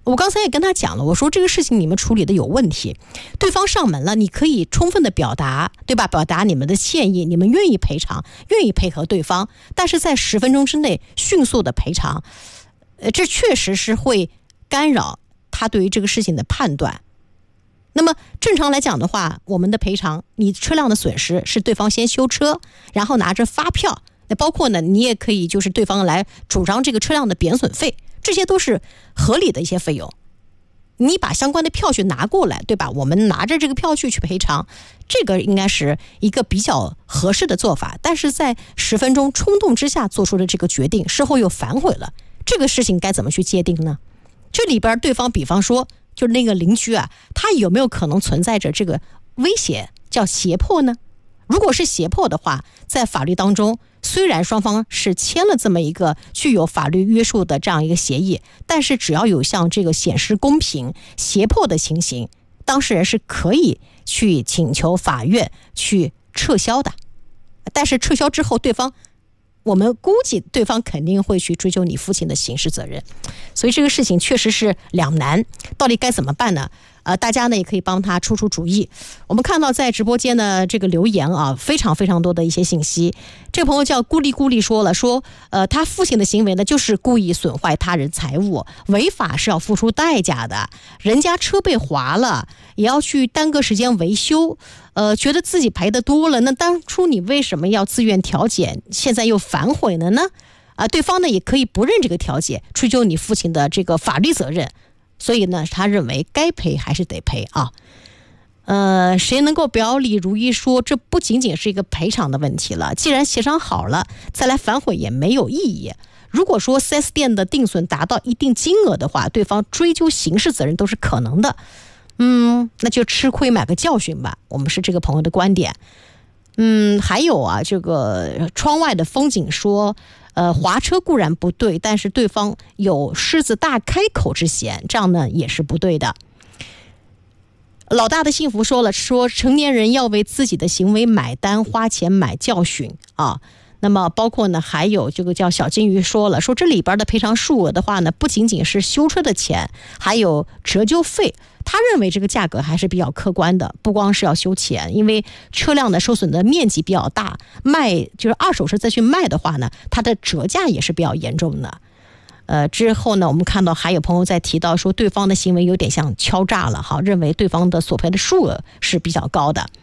我刚才也跟他讲了，我说这个事情你们处理的有问题，对方上门了，你可以充分的表达，对吧？表达你们的歉意，你们愿意赔偿，愿意配合对方，但是在10分钟之内迅速的赔偿，这确实是会干扰他对于这个事情的判断。那么正常来讲的话，我们的赔偿，你车辆的损失是对方先修车，然后拿着发票，那包括呢，你也可以就是对方来主张这个车辆的贬损费，这些都是合理的一些费用。你把相关的票据拿过来，对吧？我们拿着这个票据去赔偿，这个应该是一个比较合适的做法。但是在10分钟冲动之下做出的这个决定，事后又反悔了，这个事情该怎么去界定呢？这里边对方比方说就是那个邻居啊，他有没有可能存在着这个威胁，叫胁迫呢？如果是胁迫的话，在法律当中，虽然双方是签了这么一个具有法律约束的这样一个协议，但是只要有像这个显示公平、胁迫的情形，当事人是可以去请求法院去撤销的。但是撤销之后，我们估计对方肯定会去追究你父亲的刑事责任，所以这个事情确实是两难，到底该怎么办呢？大家呢也可以帮他出主意。我们看到在直播间的这个留言啊，非常非常多的一些信息。这个朋友叫咕哩咕哩说了，说他父亲的行为呢就是故意损坏他人财物，违法是要付出代价的，人家车被划了也要去耽搁时间维修，觉得自己赔的多了，那当初你为什么要自愿调解，现在又反悔了呢？对方呢也可以不认这个调解，追究你父亲的这个法律责任。所以呢，他认为该赔还是得赔啊。谁能够表里如一说，这不仅仅是一个赔偿的问题了。既然协商好了，再来反悔也没有意义。如果说 4S 店的定损达到一定金额的话，对方追究刑事责任都是可能的。那就吃亏买个教训吧。我们是这个朋友的观点。还有啊，这个窗外的风景说，划车固然不对，但是对方有狮子大开口之嫌，这样呢也是不对的。老大的幸福说了，说成年人要为自己的行为买单，花钱买教训啊。那么包括呢，还有这个叫小金鱼说了，说这里边的赔偿数额的话呢，不仅仅是修车的钱，还有折旧费。他认为这个价格还是比较客观的，不光是要修钱，因为车辆的受损的面积比较大，就是二手车再去卖的话呢，它的折价也是比较严重的。之后呢，我们看到还有朋友在提到说，对方的行为有点像敲诈了，好，认为对方的索赔的数额是比较高的。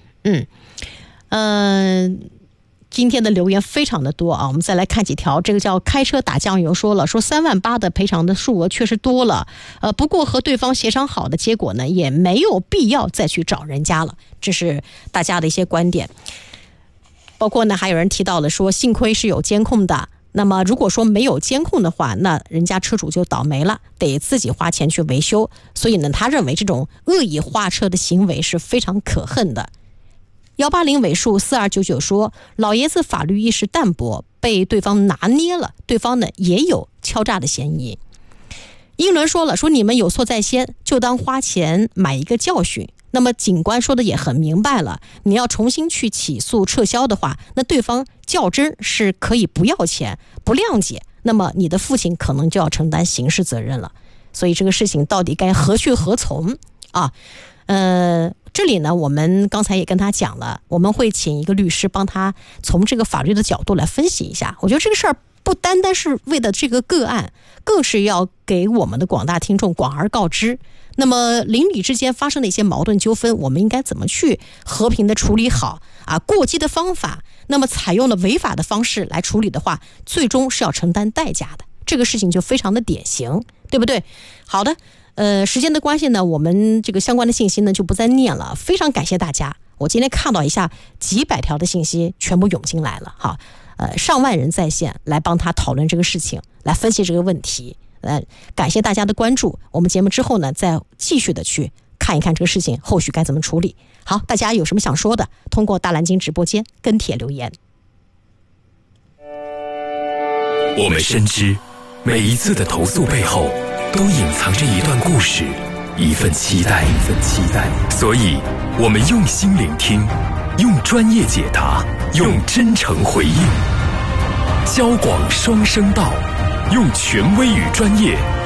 今天的留言非常的多啊，我们再来看几条。这个叫开车打酱油说了，说3万8的赔偿的数额确实多了，不过和对方协商好的结果呢，也没有必要再去找人家了，这是大家的一些观点。包括呢，还有人提到了说，幸亏是有监控的。那么如果说没有监控的话，那人家车主就倒霉了，得自己花钱去维修。所以呢，他认为这种恶意划车的行为是非常可恨的。180尾数4299说，老爷子法律意识淡薄，被对方拿捏了，对方呢也有敲诈的嫌疑。英伦说了，说你们有错在先，就当花钱买一个教训。那么警官说的也很明白了，你要重新去起诉撤销的话，那对方较真是可以不要钱，不谅解，那么你的父亲可能就要承担刑事责任了。所以这个事情到底该何去何从啊？这里呢，我们刚才也跟他讲了，我们会请一个律师帮他从这个法律的角度来分析一下。我觉得这个事儿不单单是为了这个个案，更是要给我们的广大听众广而告之。那么邻里之间发生的一些矛盾纠纷，我们应该怎么去和平的处理好啊？过激的方法，那么采用了违法的方式来处理的话，最终是要承担代价的。这个事情就非常的典型，对不对？好的。时间的关系呢，我们这个相关的信息呢就不再念了。非常感谢大家，我今天看到一下几百条的信息全部涌进来了，哈，上万人在线来帮他讨论这个事情，来分析这个问题。感谢大家的关注。我们节目之后呢，再继续的去看一看这个事情后续该怎么处理。好，大家有什么想说的，通过大蓝鲸直播间跟帖留言。 我们深知每一次的投诉背后都隐藏着一段故事，一份期待，所以我们用心聆听，用专业解答，用真诚回应，交广双声道，用权威与专业